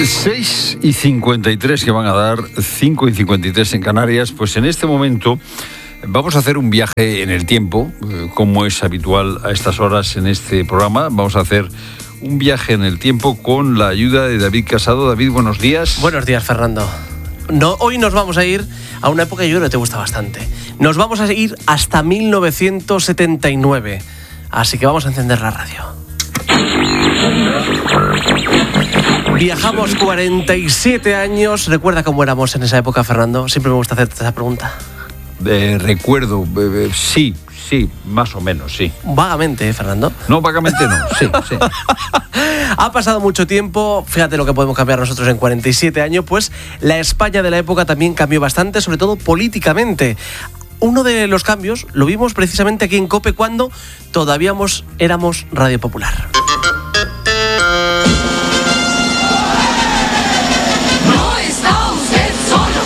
6:53 que van a dar, 5:53 en Canarias. Pues en este momento vamos a hacer un viaje en el tiempo, como es habitual a estas horas en este programa. Vamos a hacer un viaje en el tiempo con la ayuda de David Casado. David, buenos días. Buenos días, Fernando. No, hoy nos vamos a ir a una época que yo creo que te gusta bastante. Nos vamos a ir hasta 1979. Así que vamos a encender la radio. Viajamos 47 años. ¿Recuerda cómo éramos en esa época, Fernando? Siempre me gusta hacerte esa pregunta. Recuerdo, sí, más o menos, sí. Vagamente, Fernando. No, vagamente no, sí. Ha pasado mucho tiempo, fíjate lo que podemos cambiar nosotros en 47 años, pues la España de la época también cambió bastante, sobre todo políticamente. Uno de los cambios lo vimos precisamente aquí en COPE cuando todavía éramos Radio Popular. No está usted solo.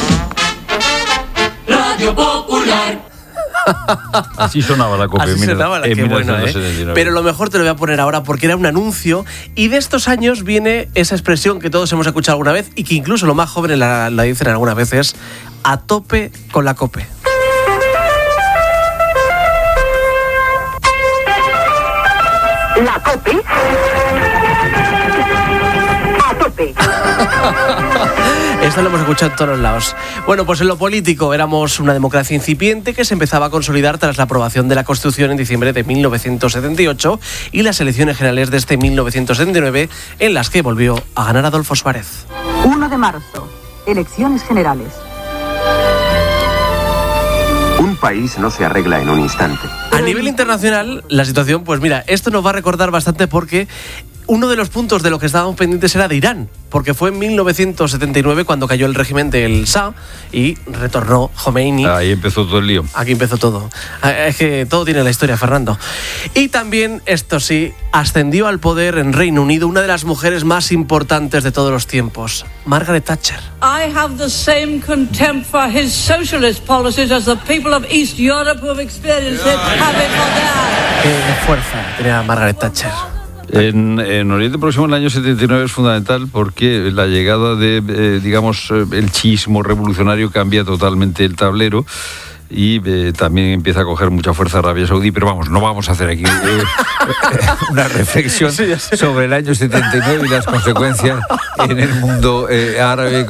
Radio Popular. Así sonaba la COPE. Así sonaba la, qué bueno, Pero lo mejor te lo voy a poner ahora porque era un anuncio y de estos años viene esa expresión que todos hemos escuchado alguna vez y que incluso los más jóvenes la dicen algunas veces: a tope con la COPE. La COPE a tope. Esto lo hemos escuchado en todos lados. Bueno, pues en lo político éramos una democracia incipiente que se empezaba a consolidar tras la aprobación de la Constitución en diciembre de 1978 y las elecciones generales de este 1979 en las que volvió a ganar Adolfo Suárez. 1 de marzo, elecciones generales. Un país no se arregla en un instante. A nivel internacional, la situación, pues mira, esto nos va a recordar bastante porque uno de los puntos de lo que estábamos pendientes era de Irán, porque fue en 1979 cuando cayó el régimen del Shah y retornó Khomeini. Ahí empezó todo el lío. Aquí empezó todo. Es que todo tiene la historia, Fernando. Y también, esto sí, ascendió al poder en Reino Unido una de las mujeres más importantes de todos los tiempos, Margaret Thatcher. I have the same contempt for his socialist policies as the people of East Europe who have experienced it have it for theirs. Qué fuerza tenía Margaret Thatcher. En Oriente Próximo, el año 79 es fundamental porque la llegada de, el chiismo revolucionario cambia totalmente el tablero y también empieza a coger mucha fuerza Arabia Saudí, pero vamos, no vamos a hacer aquí una reflexión sobre el año 79 y las consecuencias en el mundo árabe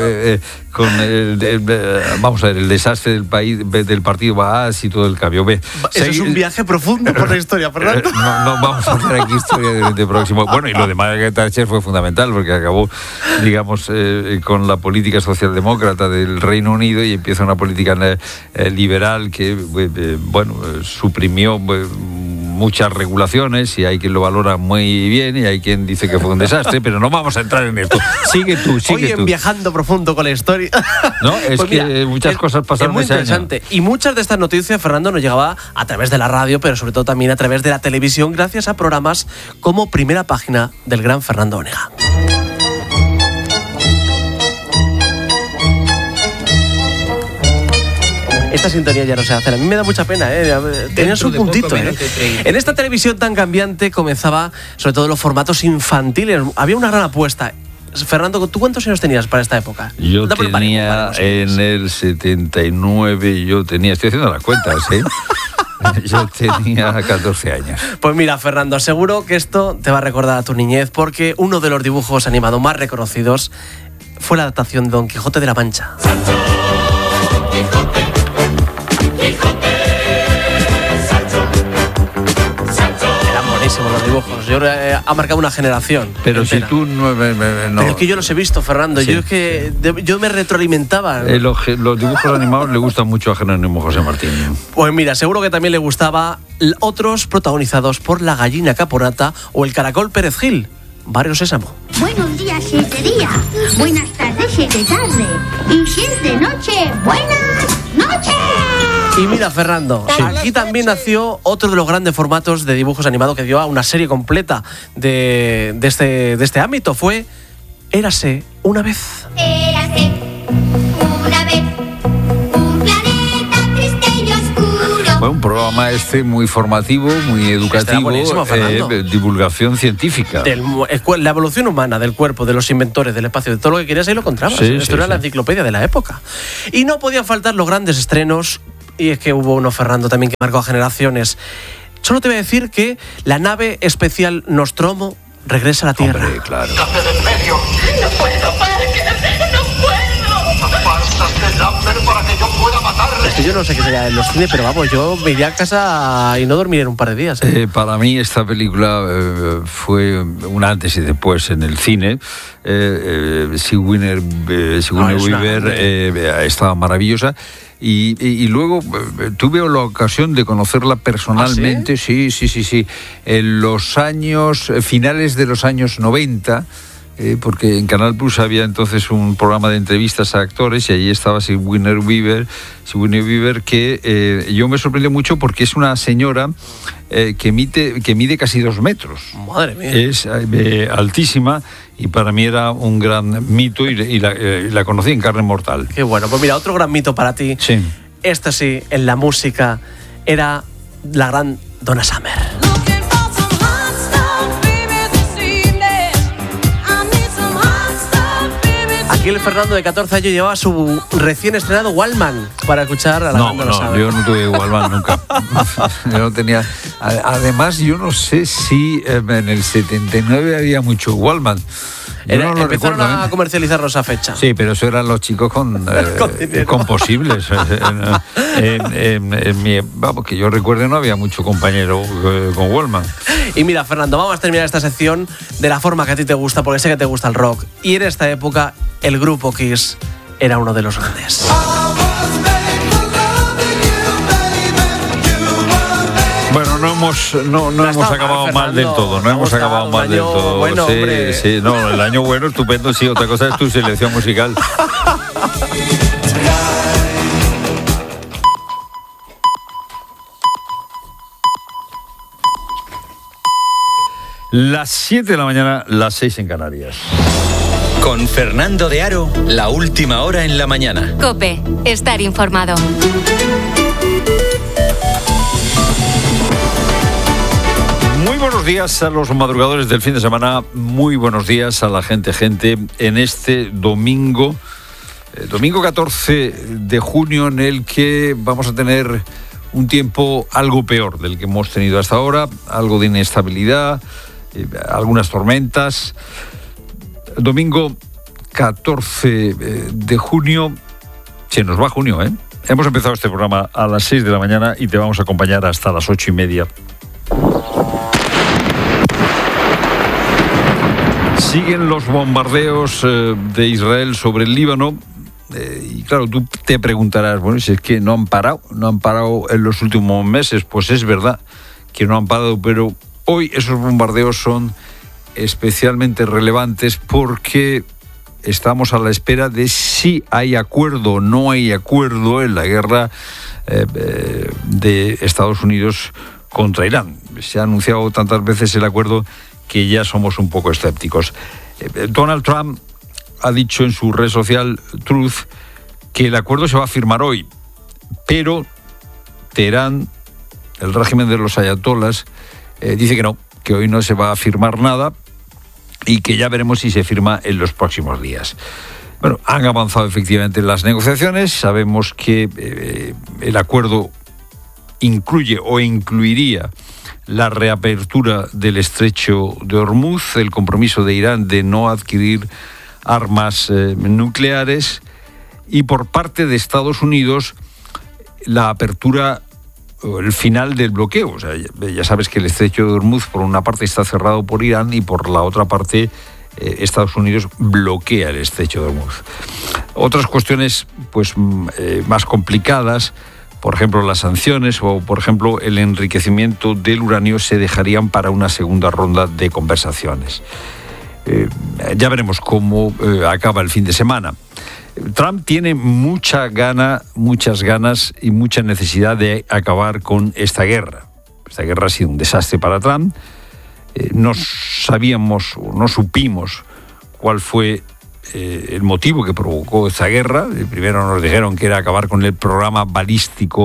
vamos a ver, el desastre del país, del partido Baas y todo el cambio. Eso es un viaje profundo por la historia, Fernando. No vamos a hacer aquí historia de próximo. Bueno, y lo de Margaret Thatcher fue fundamental porque acabó, con la política socialdemócrata del Reino Unido y empieza una política liberal que, suprimió muchas regulaciones y hay quien lo valora muy bien y hay quien dice que fue un desastre, pero no vamos a entrar en esto. Sigue tú. Hoy en Viajando Profundo con la historia. No, es pues que mira, muchas cosas pasaron ese año. Es muy interesante. Y muchas de estas noticias, Fernando, nos llegaba a través de la radio, pero sobre todo también a través de la televisión, gracias a programas como Primera Página del gran Fernando Onega. Esta sintonía ya no se hace. A mí me da mucha pena, Tenían su puntito, En esta televisión tan cambiante comenzaba, sobre todo, los formatos infantiles. Había una gran apuesta. Fernando, ¿tú cuántos años tenías para esta época? Yo tenía en el 79, estoy haciendo las cuentas, yo tenía 14 años. Pues mira, Fernando, seguro que esto te va a recordar a tu niñez porque uno de los dibujos animados más reconocidos fue la adaptación de Don Quijote de la Mancha. Los dibujos, yo ha marcado una generación. Pero entera. Si tú no. Pero es que yo los he visto, Fernando. Sí. Yo me retroalimentaba. Los dibujos animados le gustan mucho a Jerónimo José Martín. Pues mira, seguro que también le gustaba otros protagonizados por La Gallina Caponata o El Caracol Pérez Gil. Barrio Sésamo. Buenos días, 7 días. Buenas tardes, 7 tarde. Y si es de noche, buenas noches. Y mira, Fernando, aquí también nació otro de los grandes formatos de dibujos animados que dio a una serie completa de este ámbito. Fue Érase una vez. Érase una vez un planeta triste y oscuro. Bueno, un programa muy formativo, muy educativo, buenísimo, divulgación científica. La evolución humana del cuerpo, de los inventores, del espacio, de todo lo que querías ahí lo encontrabas. Esto era la enciclopedia de la época. Y no podían faltar los grandes estrenos, y es que hubo uno, Fernando, también que marcó a generaciones. Solo te voy a decir que la nave espacial Nostromo regresa a la Tierra. Hombre, claro. ¡Quítate del medio! ¡No puedo, Parker! ¡No puedo! ¡Pásate el hambre para que yo pueda matarle! Es que yo no sé qué sería en los cines, pero vamos, yo me iría a casa y no dormiré en un par de días. Para mí esta película fue un antes y después en el cine. Sigourney Weaver estaba maravillosa. Y luego tuve la ocasión de conocerla personalmente, sí, en los finales de los años 90, porque en Canal Plus había entonces un programa de entrevistas a actores y allí estaba Sigourney Weaver, que yo me sorprendió mucho porque es una señora que mide casi 2 metros. Madre mía. Es altísima y para mí era un gran mito y la conocí en carne mortal. Qué bueno, pues mira, otro gran mito para ti. Sí. Esta sí, en la música, era la gran Donna Summer. Aquí el Fernando de 14 años llevaba su recién estrenado Walkman para escuchar a la gran Donna Summer. Yo no tuve Walkman nunca. Yo no tenía. Además, yo no sé si en el 79 había mucho Walkman. Empezaron a comercializarlo esa fecha. Sí, pero eso eran los chicos con posibles. Vamos, que yo recuerde, no había mucho compañero con Walkman. Y mira, Fernando, vamos a terminar esta sección de la forma que a ti te gusta, porque sé que te gusta el rock. Y en esta época, el grupo Kiss era uno de los grandes. Bueno, no hemos acabado mal del todo. No hemos acabado mal del todo. Bueno, sí, no, el año bueno, estupendo, sí. Otra cosa es tu selección musical. Las 7 de la mañana, las 6 en Canarias. Con Fernando de Aro, la última hora en la mañana. COPE, estar informado. Muy buenos días a los madrugadores del fin de semana, muy buenos días a la gente en este domingo 14 de junio, en el que vamos a tener un tiempo algo peor del que hemos tenido hasta ahora, algo de inestabilidad, algunas tormentas. Domingo 14 de junio, se nos va junio, ¿eh? Hemos empezado este programa a las 6 de la mañana y te vamos a acompañar hasta las 8:30. Siguen los bombardeos de Israel sobre el Líbano. Y claro, tú te preguntarás, bueno, si es que no han parado en los últimos meses. Pues es verdad que no han parado, pero hoy esos bombardeos son especialmente relevantes porque estamos a la espera de si hay acuerdo o no hay acuerdo en la guerra de Estados Unidos contra Irán. Se ha anunciado tantas veces el acuerdo que ya somos un poco escépticos. Donald Trump ha dicho en su red social Truth que el acuerdo se va a firmar hoy, pero Teherán, el régimen de los ayatolás, dice que no, que hoy no se va a firmar nada y que ya veremos si se firma en los próximos días. Bueno, han avanzado efectivamente las negociaciones. Sabemos que el acuerdo incluye o incluiría la reapertura del estrecho de Hormuz, el compromiso de Irán de no adquirir armas nucleares, y por parte de Estados Unidos la apertura o el final del bloqueo. O sea, ya sabes que el estrecho de Hormuz por una parte está cerrado por Irán y por la otra parte Estados Unidos bloquea el estrecho de Hormuz. Otras cuestiones pues más complicadas, por ejemplo las sanciones o por ejemplo el enriquecimiento del uranio, se dejarían para una segunda ronda de conversaciones. Ya veremos cómo acaba el fin de semana. Trump tiene muchas ganas y mucha necesidad de acabar con esta guerra. Esta guerra ha sido un desastre para Trump. No supimos cuál fue el motivo que provocó esta guerra. Primero nos dijeron que era acabar con el programa balístico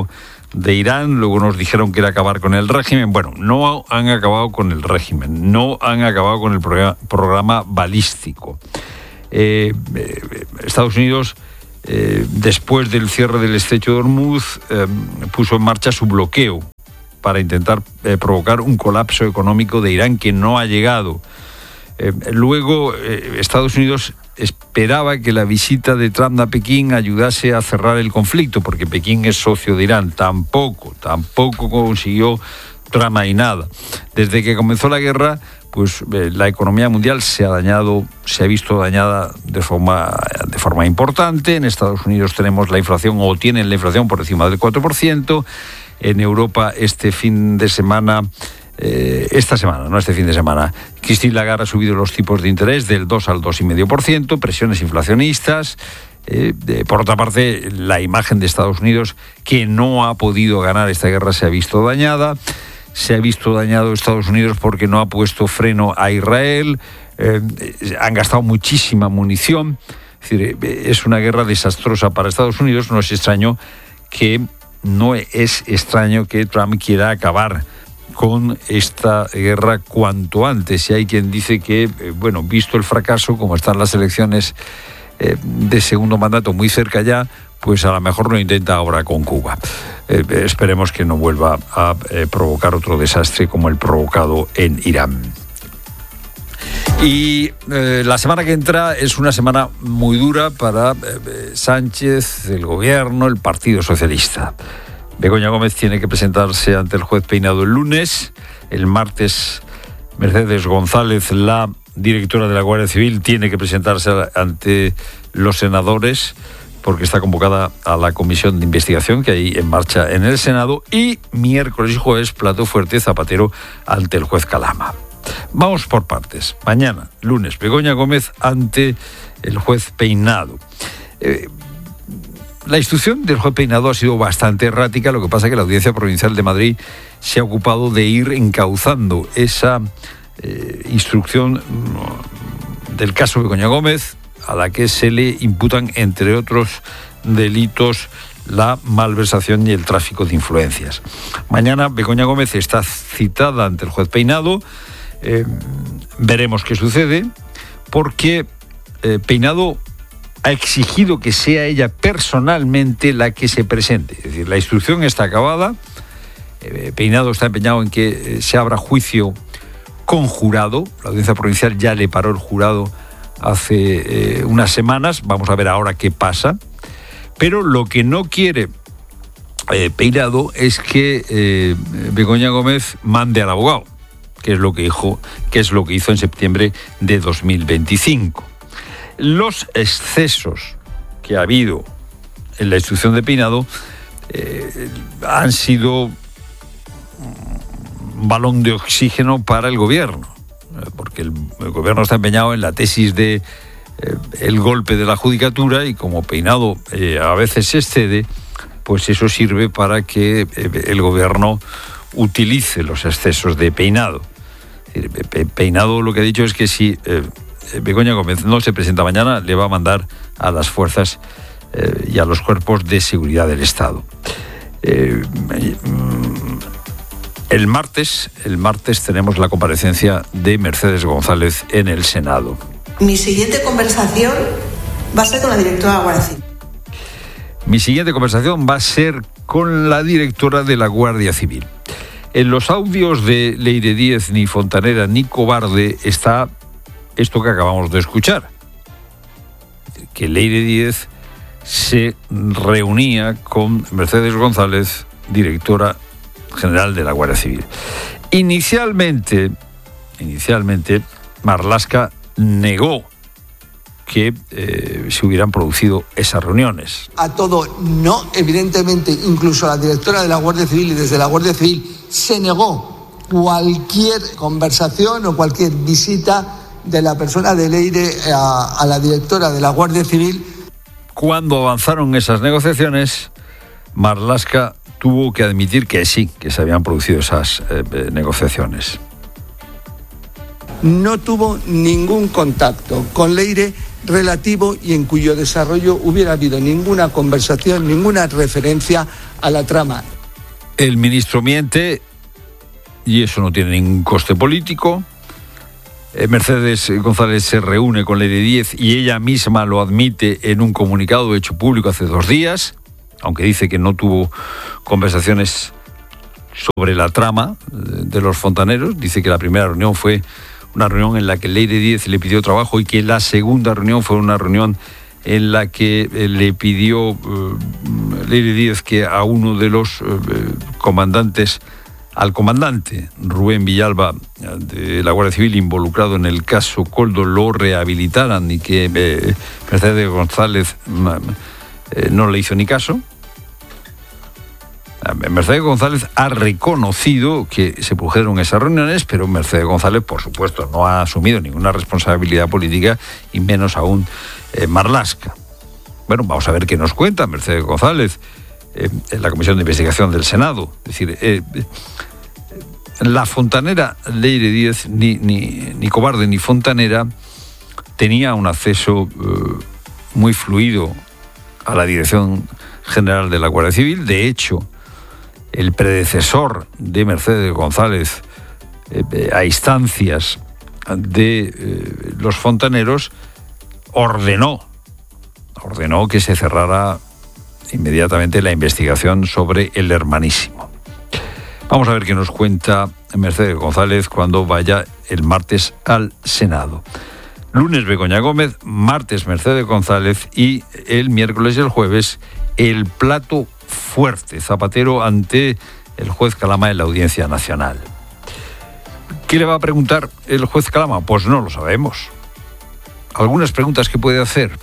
de Irán, luego nos dijeron que era acabar con el régimen. Bueno, no han acabado con el régimen, no han acabado con el programa balístico. Estados Unidos, después del cierre del estrecho de Hormuz, puso en marcha su bloqueo para intentar provocar un colapso económico de Irán que no ha llegado. Luego, Estados Unidos esperaba que la visita de Trump a Pekín ayudase a cerrar el conflicto, porque Pekín es socio de Irán. Tampoco consiguió Trump ahí nada. Desde que comenzó la guerra, pues la economía mundial se ha visto dañada de forma importante. En Estados Unidos tenemos la inflación, o tienen la inflación por encima del 4%. En Europa este fin de semana, Christine Lagarde ha subido los tipos de interés del 2 al 2,5%, presiones inflacionistas. Por otra parte, la imagen de Estados Unidos, que no ha podido ganar esta guerra, se ha visto dañada. Se ha visto dañado Estados Unidos porque no ha puesto freno a Israel. Han gastado muchísima munición. Es decir, es una guerra desastrosa para Estados Unidos. No es extraño que Trump quiera acabar con esta guerra cuanto antes. Y hay quien dice que, visto el fracaso, como están las elecciones de segundo mandato muy cerca ya, pues a lo mejor lo intenta ahora con Cuba. Esperemos que no vuelva a provocar otro desastre como el provocado en Irán. Y la semana que entra es una semana muy dura para Sánchez, el gobierno, el Partido Socialista. Begoña Gómez tiene que presentarse ante el juez Peinado el lunes. El martes, Mercedes González, la directora de la Guardia Civil, tiene que presentarse ante los senadores porque está convocada a la comisión de investigación que hay en marcha en el Senado. Y miércoles y jueves, plato fuerte Zapatero ante el juez Calama. Vamos por partes. Mañana, lunes, Begoña Gómez ante el juez Peinado. La instrucción del juez Peinado ha sido bastante errática. Lo que pasa es que la Audiencia Provincial de Madrid se ha ocupado de ir encauzando esa instrucción del caso Begoña Gómez, a la que se le imputan, entre otros delitos, la malversación y el tráfico de influencias. Mañana Begoña Gómez está citada ante el juez Peinado. Veremos qué sucede, porque Peinado ha exigido que sea ella personalmente la que se presente. Es decir, la instrucción está acabada. Peinado está empeñado en que se abra juicio con jurado. La Audiencia Provincial ya le paró el jurado hace unas semanas. Vamos a ver ahora qué pasa. Pero lo que no quiere Peinado es que Begoña Gómez mande al abogado, que es lo que hizo en septiembre de 2025. Los excesos que ha habido en la instrucción de Peinado han sido un balón de oxígeno para el gobierno, porque el gobierno está empeñado en la tesis de el golpe de la judicatura, y como Peinado a veces se excede, pues eso sirve para que el gobierno utilice los excesos de Peinado. Peinado lo que ha dicho es que si Begoña Gómez no se presenta mañana, le va a mandar a las fuerzas y a los cuerpos de seguridad del Estado. El martes tenemos la comparecencia de Mercedes González en el Senado. Mi siguiente conversación va a ser con la directora de la Guardia Civil. Mi siguiente conversación va a ser con la directora de la Guardia Civil. En los audios de Leire Díez, ni fontanera ni cobarde, está esto que acabamos de escuchar. Que Leire Díez se reunía con Mercedes González, directora general de la Guardia Civil. Inicialmente, Marlaska negó que se hubieran producido esas reuniones. A todo no, evidentemente, incluso la directora de la Guardia Civil, y desde la Guardia Civil se negó cualquier conversación o cualquier visita de la persona de Leire a la directora de la Guardia Civil. Cuando avanzaron esas negociaciones, Marlaska tuvo que admitir que sí, que se habían producido esas negociaciones. No tuvo ningún contacto con Leire relativo y en cuyo desarrollo hubiera habido ninguna conversación, ninguna referencia a la trama. El ministro miente y eso no tiene ningún coste político. Mercedes González se reúne con Leire Díez y ella misma lo admite en un comunicado hecho público hace 2 días, aunque dice que no tuvo conversaciones sobre la trama de los fontaneros. Dice que la primera reunión fue una reunión en la que Leire Díez le pidió trabajo y que la segunda reunión fue una reunión en la que le pidió Leire Díez que a uno de los comandantes, al comandante Rubén Villalba de la Guardia Civil involucrado en el caso Koldo, lo rehabilitaran, y que Mercedes González no le hizo ni caso. Mercedes González ha reconocido que se produjeron esas reuniones, pero Mercedes González, por supuesto, no ha asumido ninguna responsabilidad política, y menos aún Marlaska. Bueno, vamos a ver qué nos cuenta Mercedes González en la Comisión de Investigación del Senado. Es decir, la fontanera Leire Díez, ni cobarde ni fontanera, tenía un acceso muy fluido a la Dirección General de la Guardia Civil. De hecho, el predecesor de Mercedes González, a instancias de los fontaneros, ordenó que se cerrara inmediatamente la investigación sobre el hermanísimo. Vamos a ver qué nos cuenta Mercedes González cuando vaya el martes al Senado. Lunes Begoña Gómez, martes Mercedes González y el miércoles y el jueves el plato fuerte, Zapatero ante el juez Calama en la Audiencia Nacional. ¿Qué le va a preguntar el juez Calama? Pues no lo sabemos. Algunas preguntas que puede hacer.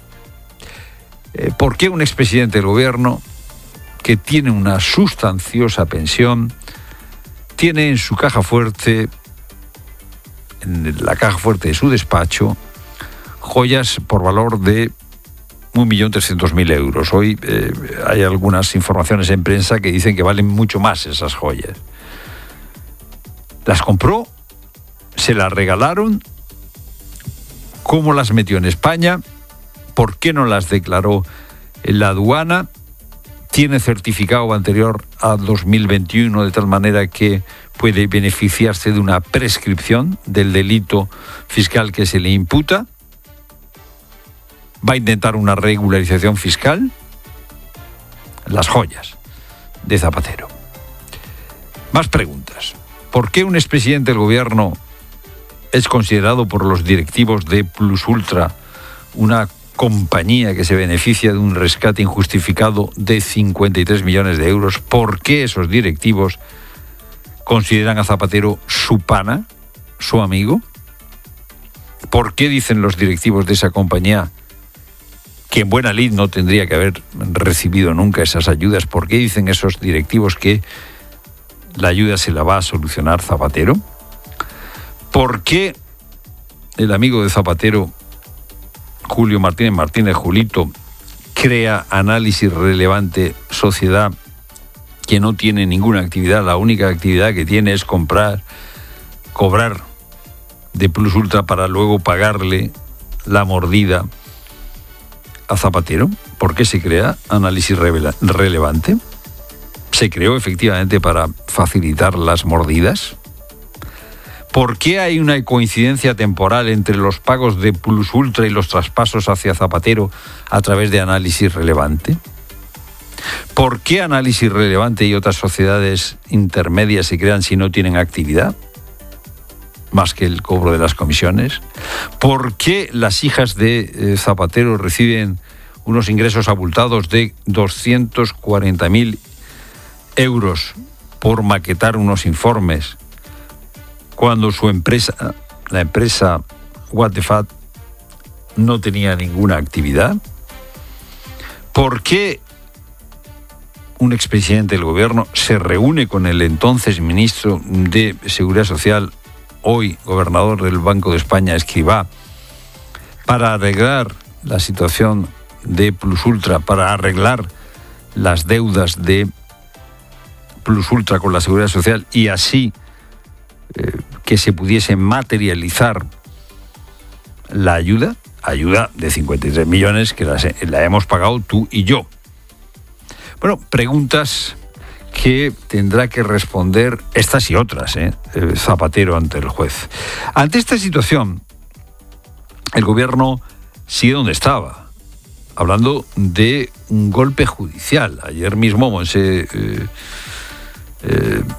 ¿Por qué un expresidente del gobierno que tiene una sustanciosa pensión tiene en su caja fuerte, en la caja fuerte de su despacho, joyas por valor de 1.300.000 euros? Hoy hay algunas informaciones en prensa que dicen que valen mucho más esas joyas. ¿Las compró? ¿Se las regalaron? ¿Cómo las metió en España? ¿Por qué no las declaró en la aduana? ¿Tiene certificado anterior a 2021 de tal manera que puede beneficiarse de una prescripción del delito fiscal que se le imputa? ¿Va a intentar una regularización fiscal? Las joyas de Zapatero. Más preguntas. ¿Por qué un expresidente del gobierno es considerado por los directivos de Plus Ultra una compañía que se beneficia de un rescate injustificado de 53 millones de euros? ¿Por qué esos directivos consideran a Zapatero su pana, su amigo? ¿Por qué dicen los directivos de esa compañía que en buena lid no tendría que haber recibido nunca esas ayudas? ¿Por qué dicen esos directivos que la ayuda se la va a solucionar Zapatero? ¿Por qué el amigo de Zapatero, Julio Martínez Julito, crea Análisis Relevante Sociedad, que no tiene ninguna actividad? La única actividad que tiene es cobrar de Plus Ultra para luego pagarle la mordida a Zapatero. ¿Por qué se crea Análisis Relevante? ¿Se creó efectivamente para facilitar las mordidas? ¿Por qué hay una coincidencia temporal entre los pagos de Plus Ultra y los traspasos hacia Zapatero a través de Análisis Relevante? ¿Por qué Análisis Relevante y otras sociedades intermedias se crean si no tienen actividad más que el cobro de las comisiones? ¿Por qué las hijas de Zapatero reciben unos ingresos abultados de 240.000 euros por maquetar unos informes, cuando su empresa, la empresa What the Fat, no tenía ninguna actividad? ¿Por qué un expresidente del gobierno se reúne con el entonces ministro de Seguridad Social, hoy gobernador del Banco de España, Escrivá, para arreglar la situación de Plus Ultra, para arreglar las deudas de Plus Ultra con la Seguridad Social y así que se pudiese materializar la ayuda de 53 millones que la hemos pagado tú y yo? Bueno, preguntas que tendrá que responder estas y otras, Zapatero ante el juez. Ante esta situación, el gobierno sigue donde estaba, hablando de un golpe judicial. Ayer mismo Montse